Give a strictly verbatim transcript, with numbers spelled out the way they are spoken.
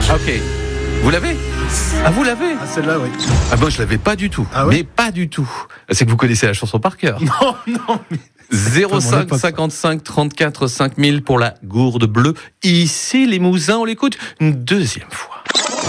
Ah, ok. Vous l'avez ? Ah, vous l'avez ? Ah, celle-là, oui. Ah, moi, je l'avais pas du tout. Ah ouais ? Mais pas du tout. C'est que vous connaissez la chanson par cœur. Non, non, mais... zéro cinq cinquante-cinq trente-quatre cinq mille pour la gourde bleue. Ici, les Mousins, on l'écoute une deuxième fois.